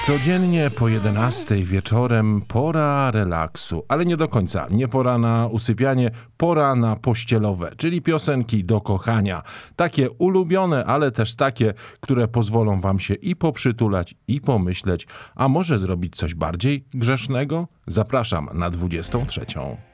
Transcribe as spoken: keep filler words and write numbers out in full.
Codziennie po jedenastej wieczorem pora relaksu, ale nie do końca. Nie pora na usypianie, pora na pościelowe, czyli piosenki do kochania. Takie ulubione, ale też takie, które pozwolą wam się i poprzytulać, i pomyśleć, a może zrobić coś bardziej grzesznego? Zapraszam na dwudziestą trzecią.